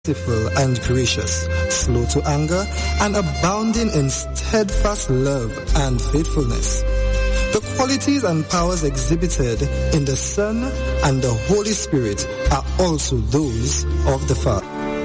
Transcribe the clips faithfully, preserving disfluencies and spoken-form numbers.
merciful and gracious, slow to anger, and abounding in steadfast love and faithfulness. The qualities and powers exhibited in the Son and the Holy Spirit are also those of the Father.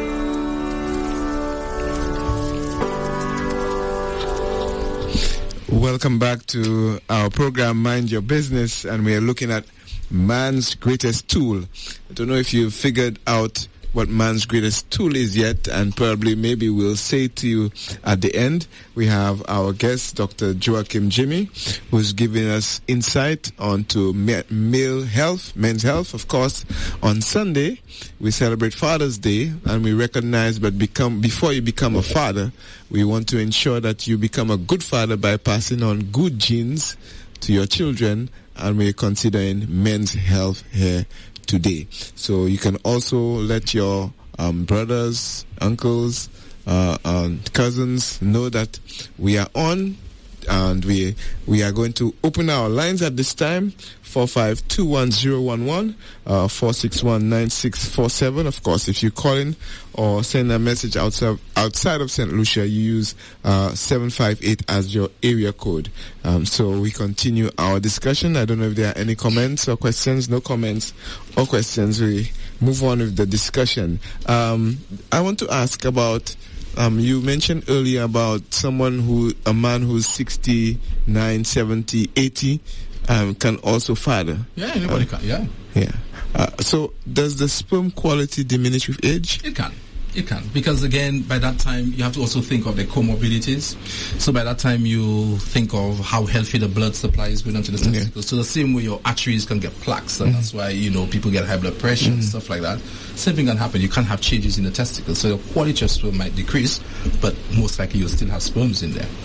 Welcome back to our program, Mind Your Business, and we are looking at man's greatest tool. I don't know if you've figured out what man's greatest tool is yet, and probably maybe we'll say to you at the end. We have our guest, Doctor Joachim Jimmy, who's giving us insight onto male health, men's health. Of course, on Sunday, we celebrate Father's Day, and we recognize that become before you become a father, we want to ensure that you become a good father by passing on good genes to your children, and we're considering men's health here today. So you can also let your um, brothers, uncles, uh, and cousins know that we are on, and we we are going to open our lines at this time: four five two one zero one one, uh, four six one nine six four seven. Of course, if you call in or send a message outside outside of Saint Lucia, you use uh, seven five eight as your area code. Um, so we continue our discussion. I don't know if there are any comments or questions. No comments or questions. We move on with the discussion. Um, I want to ask about. Um, you mentioned earlier about someone who, a man who's sixty-nine, seventy, eighty, um, can also father. Yeah, anybody uh, can, yeah. Yeah. Uh, so does the sperm quality diminish with age? It can. It can. Because again, by that time, you have to also think of the comorbidities. So by that time, you think of how healthy the blood supply is going on to the testicles. Yeah. So the same way your arteries can get plaques, and mm-hmm. that's why, you know, people get high blood pressure mm-hmm. and stuff like that. Same thing can happen. You can't have changes in the testicles. So the quality of sperm might decrease, but most likely you'll still have sperms in there.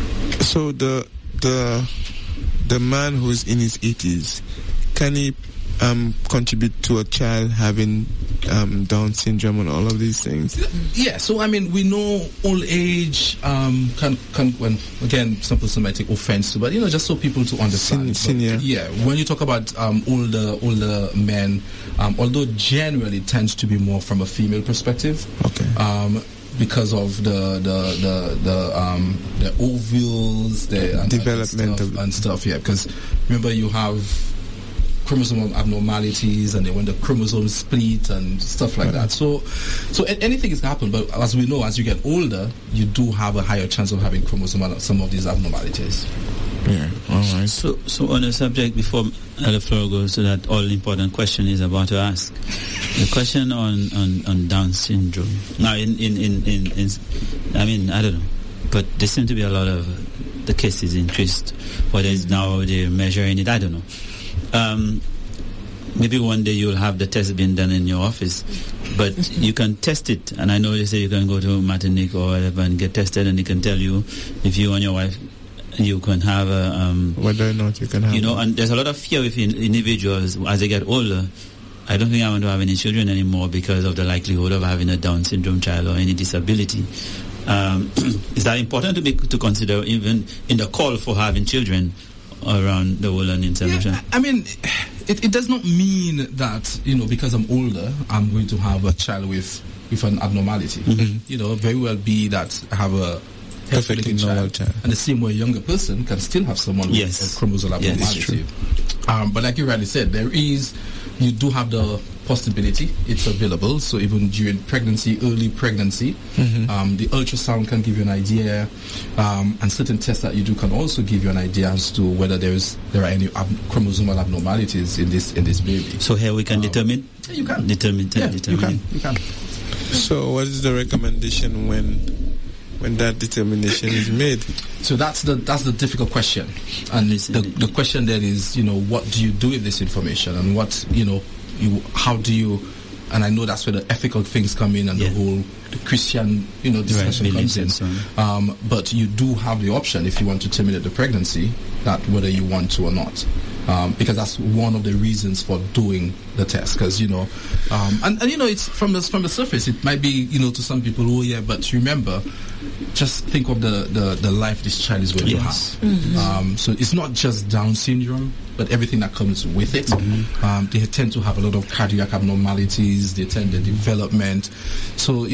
So the the the man who's in his eighties, can he um, contribute to a child having um, Down syndrome and all of these things? Yeah, so I mean, we know old age um, can, can when, again, some person might take offense to, but, you know, just so people to understand. Sen- senior. But, yeah, when you talk about um, older older men, um, although generally it tends to be more from a female perspective. Okay. Um, because of the the the the, um, the ovules, the and, development and stuff, and stuff. Yeah, because remember you have chromosome abnormalities, and then when the chromosomes split and stuff like that. So, so anything is happen. But as we know, as you get older, you do have a higher chance of having chromosomal some of these abnormalities. Yeah. All right. So, so on the subject, before the floor goes to that all-important question is about to ask, the question on, on, on Down syndrome. Now, in, in, in, in, in, I mean, I don't know, but there seem to be a lot of the cases increased. Whether it's now they're measuring it, I don't know. Um, maybe one day you'll have the test being done in your office, but you can test it. And I know they say you can go to Martinique or whatever and get tested, and they can tell you if you and your wife you can have a um, whether or not you can have, you know. And there's a lot of fear with individuals as they get older. I don't think I want to have any children anymore because of the likelihood of having a Down syndrome child or any disability. Um, is that important to be to consider even in the call for having children around the world and in Saint Lucia? Yeah, I mean, it, it does not mean that, you know, because I'm older, I'm going to have a child with with an abnormality. Mm-hmm. You know, very well be that I have a perfectly normal child. And the same way a younger person can still have someone yes. with a chromosomal abnormality. Yes, um, but like you rightly said, there is, you do have the possibility, it's available. So even during pregnancy, early pregnancy, mm-hmm. um, the ultrasound can give you an idea, um, and certain tests that you do can also give you an idea as to whether there is there are any ab- chromosomal abnormalities in this in this baby. So here we can um, determine. Yeah, you can determine. Yeah, determine. you can. You can. So what is the recommendation when? When that determination is made? So that's the that's the difficult question, and the, the question then is, you know, what do you do with this information, and what, you know, you how do you, and I know that's where the ethical things come in, and yeah. the whole the Christian, you know, discussion right, comes in. So. Um, but you do have the option if you want to terminate the pregnancy, that whether you want to or not. Um, because that's one of the reasons for doing the test. Because you know, um, and, and you know, it's from the from the surface, it might be, you know, to some people, oh yeah, but remember, just think of the the, the life this child is going yes. to have. Mm-hmm. Um, so it's not just Down syndrome, but everything that comes with it. Mm-hmm. Um, they tend to have a lot of cardiac abnormalities. They tend to development. So